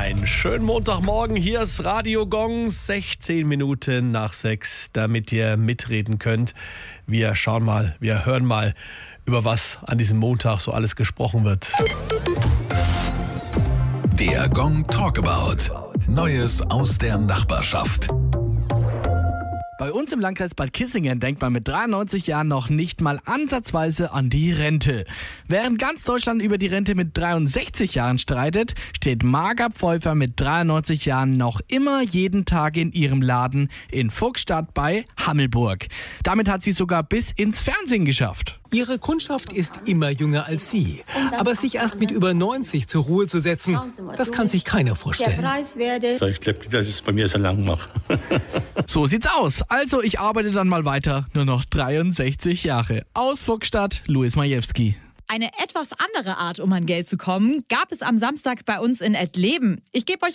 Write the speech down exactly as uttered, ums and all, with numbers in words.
Einen schönen Montagmorgen, hier ist Radio Gong, sechzehn Minuten nach sechs, damit ihr mitreden könnt. Wir schauen mal, wir hören mal, über was an diesem Montag so alles gesprochen wird. Der Gong Talkabout. Neues aus der Nachbarschaft. Bei uns im Landkreis Bad Kissingen denkt man mit dreiundneunzig Jahren noch nicht mal ansatzweise an die Rente. Während ganz Deutschland über die Rente mit dreiundsechzig Jahren streitet, steht Marga Pfeuffer mit dreiundneunzig Jahren noch immer jeden Tag in ihrem Laden in Fuchsstadt bei Hammelburg. Damit hat sie sogar bis ins Fernsehen geschafft. Ihre Kundschaft ist immer jünger als sie. Aber sich erst mit über neunzig zur Ruhe zu setzen, das kann sich keiner vorstellen. Ich glaube, dass ich es bei mir so lang mache. So sieht's aus. Also ich arbeite dann mal weiter. Nur noch dreiundsechzig Jahre. Aus Fuchsstadt, Luis Majewski. Eine etwas andere Art, um an Geld zu kommen, gab es am Samstag bei uns in Ettleben. Ich gebe euch